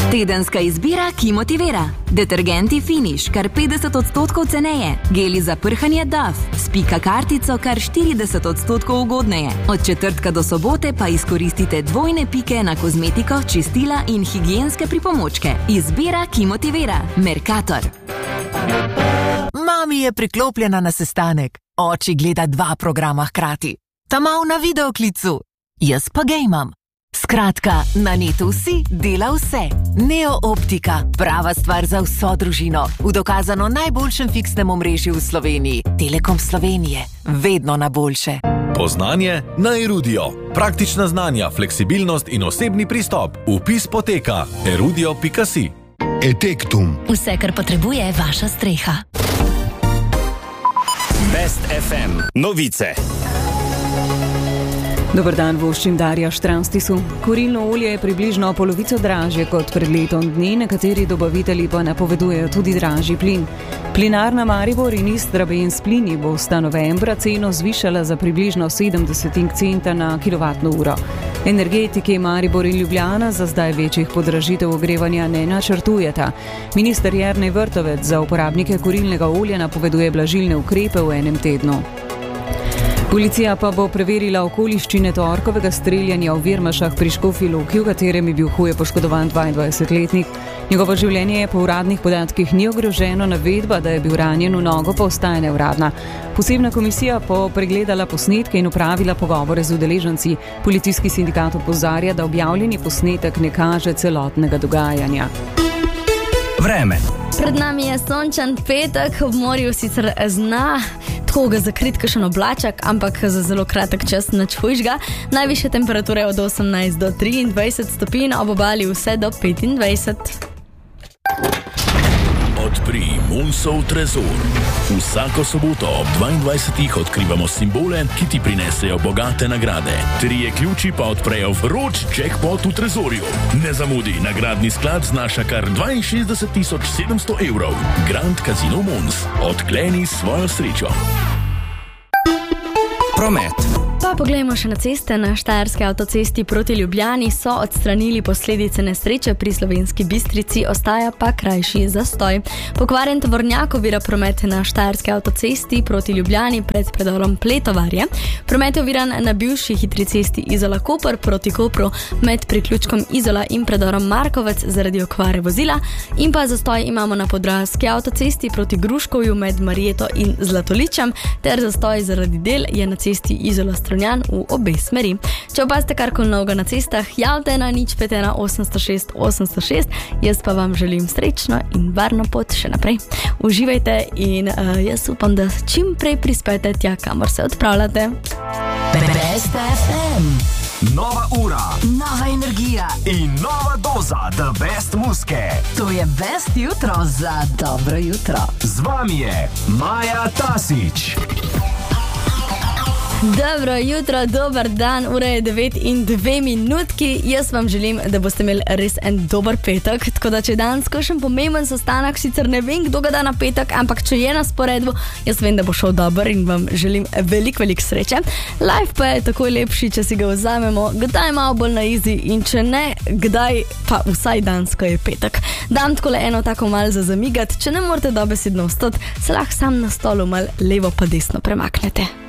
Tedenska izbira, ki motivira. Detergenti Finish, kar 50% ceneje. Geli za prhanje Dove, s pika kartico kar 40% ugodneje. Od četrtka do sobote pa izkoristite dvojne pike na kozmetiko, čistila in higienske pripomočke. Izbira, ki motivira. Mercator. Mami je priklopljena na sestanek. Oči gleda 2 programa hkrati. Ta mal na videoklicu. Jaz pa gejmam. Skratka, na netu vsi dela vse. Neo Optika, prava stvar za vso družino. V dokazano najboljšem fiksnem omrežju v Sloveniji. Telekom Slovenije. Vedno na boljše. Poznanje na Erudio. Praktična znanja, fleksibilnost in osebni pristop. Vpis poteka erudio.si. Etektum. Vse, kar potrebuje vaša streha. Best FM. Novice. Dobar dan, voščim Darja Štranstisu. Kurilno olje je približno polovico dražje kot pred letom dni, nekateri dobavitelji pa napovedujejo tudi dražji plin. Plinarna Maribor in Istra Benz Plini bosta novembra ceno zvišala za približno 70 centa na kilovatno uro. Energetiki Maribor in Ljubljana za zdaj večjih podražitev ogrevanja ne načrtujeta. Minister Jernej Vrtovec za uporabnike kurilnega olja napoveduje blažilne ukrepe v enem tednu. Policija pa bo preverila okoliščine torkovega streljanja v Virmašah pri Škofji Loki, v katerem je bil huje poškodovan 22-letnik. Njegovo življenje je po uradnih podatkih ni ogroženo, navedba, da je bil ranjen v nogo, pa ostaja neuradna. Posebna komisija bo pregledala posnetke in opravila pogovore z udeleženci. Policijski sindikat opozarja, da objavljeni posnetek ne kaže celotnega dogajanja. Vreme. Pred nami je sončen petek, ob morju sicer zna tako ga zakrit kakšen oblaček, ampak za zelo kratek čas nič hujšega. Najvišje temperature od 18 do 23 stopinj, ob obali vse do 25. Odpri Munsov trezor. Vsako soboto ob 22. odkrivamo simbole, ki ti prinesejo bogate nagrade. 3 ključi pa odprejo vroč jackpot v trezorju. Ne zamudi, nagradni sklad znaša kar 62.700 evrov. Grand Casino Muns. Odkleni svojo srečo. Promet. Pa poglejmo še na ceste. Na Štajerski avtocesti proti Ljubljani so odstranili posledice nesreče pri Slovenski Bistrici, ostaja pa krajši zastoj. Pokvarjen tovornjak ovira promet na Štajerski avtocesti proti Ljubljani pred predorom Pletovarje. Promet je oviran na bivši hitri cesti Izola-Koper proti Kopru med priključkom Izola in predorom Markovec zaradi okvare vozila. In pa zastoj imamo na Podravski avtocesti proti Gruškovju med Marjeto in Zlatoličem, ter zastoj zaradi del je na cesti Izola-Stronjan v obe smeri. Če opazite karkoli novega na cestah, javite na 051 806 806. Jaz pa vam želim srečno in varno pot še naprej. Uživajte in jaz upam, da čim prej prispete tja, kamor se odpravljate. Best FM. Nova ura. Nova energija. In nova doza The Best muske. To je Best jutro za dobro jutro. Z vami je Maja Tasić. Dobro jutro, dober dan, ura je 9 in 2 minutki. Jaz vam želim, da boste imeli res en dober petek, tako da če danes kakšen pomemben sestanek, sicer ne vem, kdo ga da na petek, ampak če je na sporedu, jaz vem, da bo šel dober in vam želim veliko sreče. Life pa je takoj lepši, če si ga vzamemo, kdaj malo bolj na easy in če ne, kdaj pa vsaj danes, ko je petek. Dam takole eno tako malo za zamigati, če ne morate dobesedno vstati, se lahko sam na stolu malo levo pa desno premaknete.